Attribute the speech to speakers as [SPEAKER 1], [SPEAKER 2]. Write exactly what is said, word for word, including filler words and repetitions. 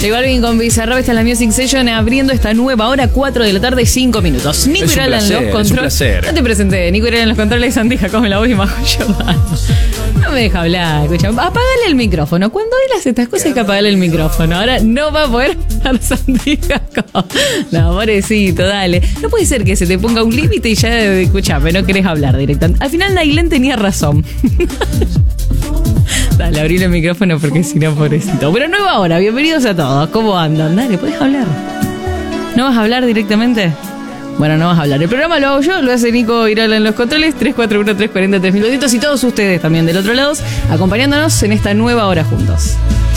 [SPEAKER 1] J Balvin con Bizarrap, esta es la Music Session abriendo esta nueva hora, cuatro de la tarde, cinco minutos. Nico Irala en los controles. No te presenté, Nico Irala en los controles, Santi Jacome la voz y Majo Giordano. No me deja hablar, escucha. Apagale el micrófono. Cuando él hace estas cosas hay que apagarle el micrófono. Ahora no va a poder hablar Santi Jacome. No, pobrecito, dale. No puede ser que se te ponga un límite y ya, escuchame, no querés hablar directamente. Al final Nailén tenía razón. Dale, abrí el micrófono porque si no, pobrecito. Pero nueva hora, bienvenidos a todos. ¿Cómo andan? Dale, ¿podés hablar? ¿No vas a hablar directamente? Bueno, no vas a hablar. El programa lo hago yo, lo hace Nico Irala en los controles. tres cuatro uno, tres cuatro cero, tres minutitos. Y todos ustedes también del otro lado, acompañándonos en esta nueva hora juntos.